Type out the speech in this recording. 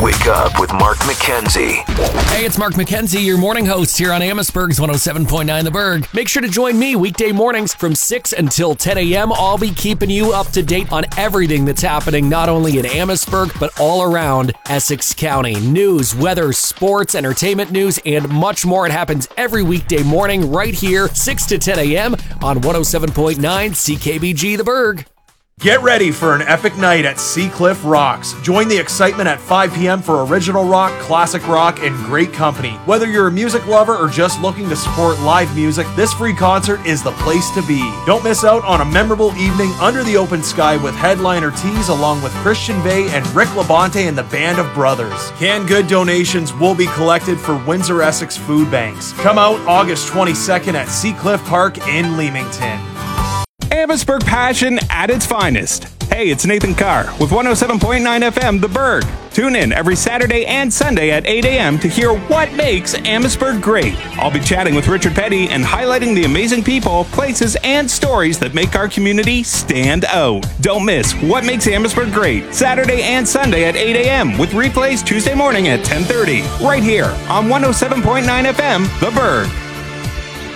Wake up with Mark McKenzie. Hey, it's Mark McKenzie, your morning host here on Amherstburg's 107.9 The Berg. Make sure to join me weekday mornings from 6 until 10 a.m. I'll be keeping you up to date on everything that's happening not only in Amherstburg, but all around Essex County. News, weather, sports, entertainment news, and much more. It happens every weekday morning right here, 6 to 10 a.m. on 107.9 CKBG The Berg. Get ready for an epic night at Seacliff Rocks. Join the excitement at 5 p.m. for original rock, classic rock, and great company. Whether you're a music lover or just looking to support live music, this free concert is the place to be. Don't miss out on a memorable evening under the open sky with headliner Tees along with Christian Bay and Rick Labonte and the Band of Brothers. Canned good donations will be collected for Windsor Essex food banks. Come out August 22nd at Seacliff Park in Leamington. Amherstburg passion at its finest. Hey, it's Nathan Carr with 107.9 FM The Berg. Tune in every Saturday and Sunday at 8 a.m. to hear what makes Amherstburg great. I'll be chatting with Richard Petty and highlighting the amazing people, places, and stories that make our community stand out. Don't miss What Makes Amherstburg Great, Saturday and Sunday at 8 a.m. with replays Tuesday morning at 10:30. Right here on 107.9 FM The Berg.